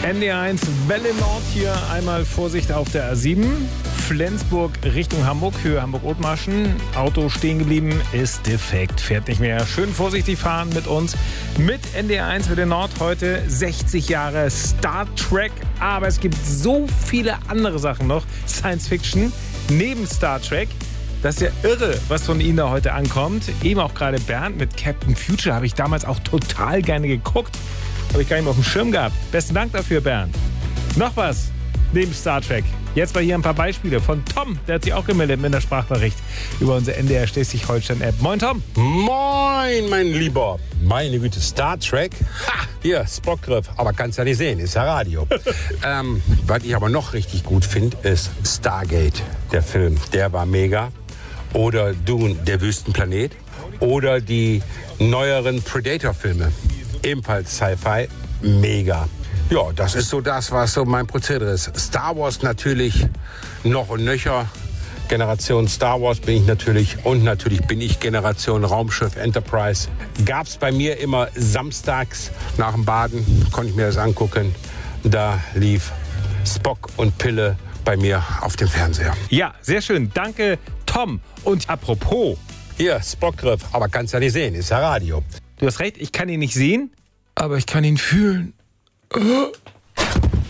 NDR1 Welle Nord hier, einmal Vorsicht auf der A7. Flensburg Richtung Hamburg, Höhe Hamburg-Othmarschen. Auto stehen geblieben, ist defekt, fährt nicht mehr. Schön vorsichtig fahren mit uns. Mit NDR1 Welle Nord heute 60 Jahre Star Trek. Aber es gibt so viele andere Sachen noch. Science Fiction neben Star Trek. Das ist ja irre, was von Ihnen da heute ankommt. Eben auch gerade Bernd mit Captain Future habe ich damals auch total gerne geguckt. Habe ich gar nicht mehr auf dem Schirm gehabt. Besten Dank dafür, Bernd. Noch was neben Star Trek. Jetzt mal hier ein paar Beispiele von Tom. Der hat sich auch gemeldet mit einer Sprachnachricht über unsere NDR Schleswig-Holstein-App. Moin, Tom. Moin, mein Lieber. Meine Güte, Star Trek. Ha, hier, Spockgriff. Aber kannst ja nicht sehen, ist ja Radio. Was ich aber noch richtig gut finde, ist Stargate, der Film. Der war mega. Oder Dune, der Wüstenplanet. Oder die neueren Predator-Filme. Ebenfalls Sci-Fi, mega. Ja, das ist so das, was so mein Prozedere ist. Star Wars natürlich noch und nöcher. Generation Star Wars bin ich natürlich. Und natürlich bin ich Generation Raumschiff Enterprise. Gab's bei mir immer samstags nach dem Baden, konnte ich mir das angucken. Da lief Spock und Pille bei mir auf dem Fernseher. Ja, sehr schön. Danke, Tom. Und apropos. Hier, Spockgriff, aber kannst ja nicht sehen, ist ja Radio. Du hast recht, ich kann ihn nicht sehen, aber ich kann ihn fühlen.